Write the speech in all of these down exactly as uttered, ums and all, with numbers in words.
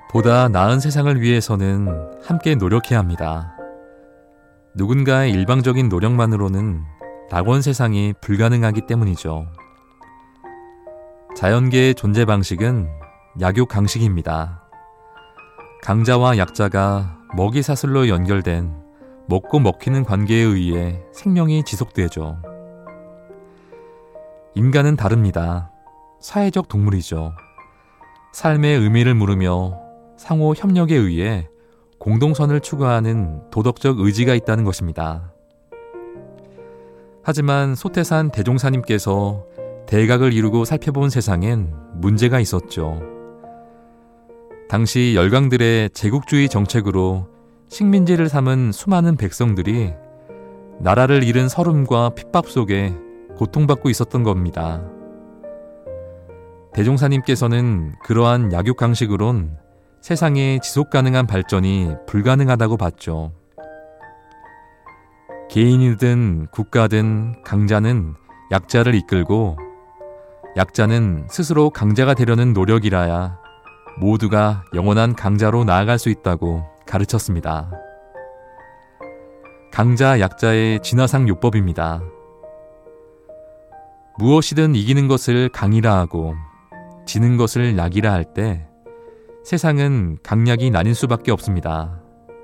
보다 나은 세상을 위해서는 함께 노력해야 합니다. 누군가의 일방적인 노력만으로는 낙원 세상이 불가능하기 때문이죠. 자연계의 존재 방식은 약육강식입니다. 강자와 약자가 먹이사슬로 연결된 먹고 먹히는 관계에 의해 생명이 지속되죠. 인간은 다릅니다. 사회적 동물이죠. 삶의 의미를 물으며 상호 협력에 의해 공동선을 추구하는 도덕적 의지가 있다는 것입니다. 하지만 소태산 대종사님께서 대각을 이루고 살펴본 세상엔 문제가 있었죠. 당시 열강들의 제국주의 정책으로 식민지를 삼은 수많은 백성들이 나라를 잃은 서름과 핍박 속에 고통받고 있었던 겁니다. 대종사님께서는 그러한 약육강식으론 세상의 지속가능한 발전이 불가능하다고 봤죠. 개인이든 국가든 강자는 약자를 이끌고 약자는 스스로 강자가 되려는 노력이라야 모두가 영원한 강자로 나아갈 수 있다고 가르쳤습니다. 강자 약자의 진화상 요법입니다. 무엇이든 이기는 것을 강이라 하고 지는 것을 약이라 할 때 세상은 강약이 나뉠 수밖에 없습니다.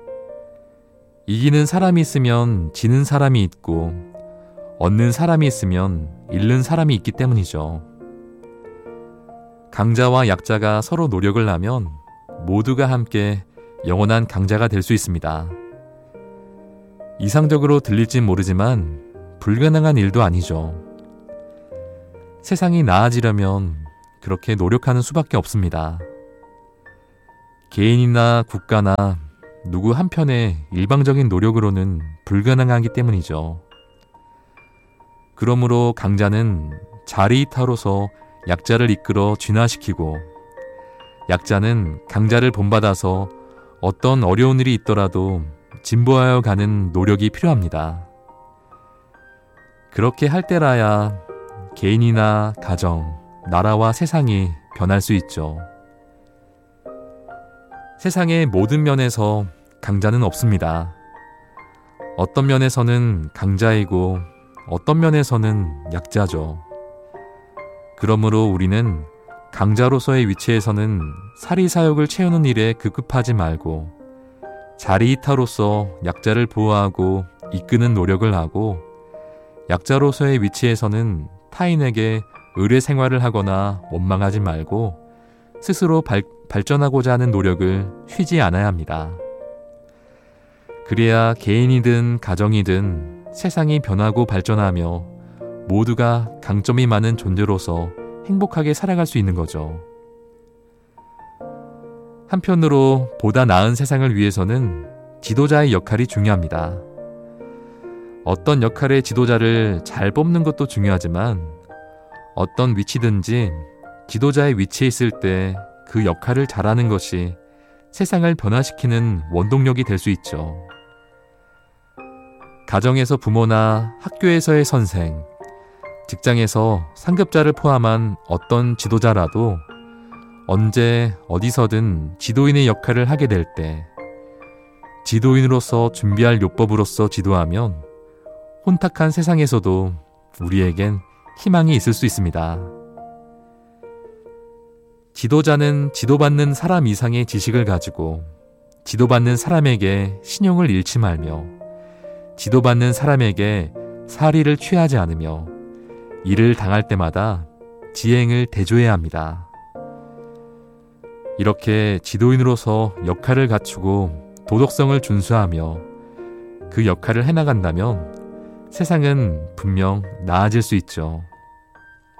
이기는 사람이 있으면 지는 사람이 있고 얻는 사람이 있으면 잃는 사람이 있기 때문이죠. 강자와 약자가 서로 노력을 하면 모두가 함께 영원한 강자가 될 수 있습니다. 이상적으로 들릴진 모르지만 불가능한 일도 아니죠. 세상이 나아지려면 그렇게 노력하는 수밖에 없습니다. 개인이나 국가나 누구 한편의 일방적인 노력으로는 불가능하기 때문이죠. 그러므로 강자는 자리이타로서 약자를 이끌어 진화시키고 약자는 강자를 본받아서 어떤 어려운 일이 있더라도 진보하여 가는 노력이 필요합니다. 그렇게 할 때라야 개인이나 가정, 나라와 세상이 변할 수 있죠. 세상의 모든 면에서 강자는 없습니다. 어떤 면에서는 강자이고 어떤 면에서는 약자죠. 그러므로 우리는 강자로서의 위치에서는 사리사욕을 채우는 일에 급급하지 말고 자리이타로서 약자를 보호하고 이끄는 노력을 하고 약자로서의 위치에서는 타인에게 의뢰 생활을 하거나 원망하지 말고 스스로 발, 발전하고자 하는 노력을 쉬지 않아야 합니다. 그래야 개인이든 가정이든 세상이 변하고 발전하며 모두가 강점이 많은 존재로서 행복하게 살아갈 수 있는 거죠. 한편으로 보다 나은 세상을 위해서는 지도자의 역할이 중요합니다. 어떤 역할의 지도자를 잘 뽑는 것도 중요하지만 어떤 위치든지 지도자의 위치에 있을 때 그 역할을 잘하는 것이 세상을 변화시키는 원동력이 될 수 있죠. 가정에서 부모나 학교에서의 선생, 직장에서 상급자를 포함한 어떤 지도자라도 언제 어디서든 지도인의 역할을 하게 될 때 지도인으로서 준비할 요법으로서 지도하면 혼탁한 세상에서도 우리에겐 희망이 있을 수 있습니다. 지도자는 지도받는 사람 이상의 지식을 가지고 지도받는 사람에게 신용을 잃지 말며 지도받는 사람에게 사리를 취하지 않으며 일을 당할 때마다 지행을 대조해야 합니다. 이렇게 지도인으로서 역할을 갖추고 도덕성을 준수하며 그 역할을 해나간다면 세상은 분명 나아질 수 있죠.